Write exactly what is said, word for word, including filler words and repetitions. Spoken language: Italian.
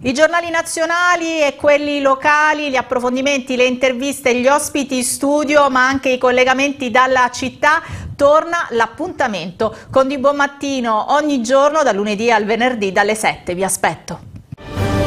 I giornali nazionali e quelli locali, gli approfondimenti, le interviste, gli ospiti in studio, ma anche i collegamenti dalla città. Torna l'appuntamento con Di Buon Mattino ogni giorno, dal lunedì al venerdì, dalle sette. Vi aspetto.